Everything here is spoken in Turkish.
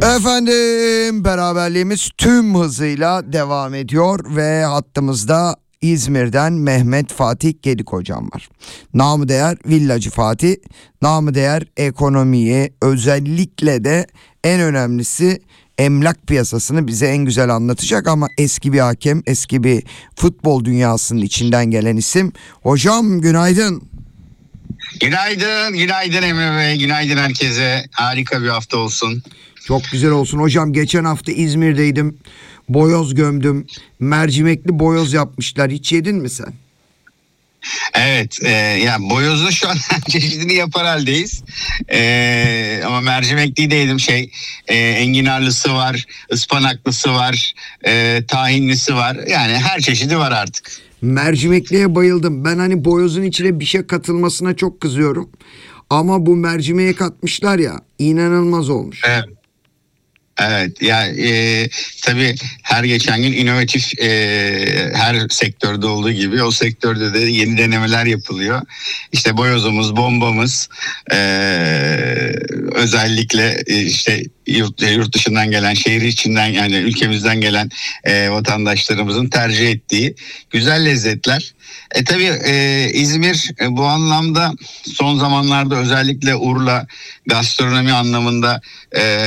Efendim, beraberliğimiz tüm hızıyla devam ediyor ve hattımızda İzmir'den Mehmet Fatih Gedik hocam var. Namı değer Villacı Fatih, namı değer ekonomiyi, özellikle de en önemlisi emlak piyasasını bize en güzel anlatacak, ama eski bir hakem, eski bir futbol dünyasının içinden gelen isim. Hocam günaydın. Günaydın Emre Bey, günaydın herkese. Harika bir hafta olsun. Çok güzel olsun hocam. Geçen hafta İzmir'deydim. Boyoz gömdüm. Mercimekli boyoz yapmışlar. Hiç yedin mi sen? Evet, yani boyozun şu an çeşidini yapar haldeyiz. Ama mercimekliyi de yedim. Enginarlısı var, ıspanaklısı var, tahinlisi var. Yani her çeşidi var artık. Mercimekliye bayıldım. Ben hani boyozun içine bir şey katılmasına çok kızıyorum. Ama bu mercimeğe katmışlar ya, inanılmaz olmuş. Evet. Evet ya, tabii her geçen gün inovatif, her sektörde olduğu gibi o sektörde de yeni denemeler yapılıyor. İşte boyozumuz, bombamız, özellikle işte yurt dışından gelen, şehir içinden, yani ülkemizden gelen vatandaşlarımızın tercih ettiği güzel lezzetler. Tabii İzmir bu anlamda son zamanlarda özellikle Urla gastronomi anlamında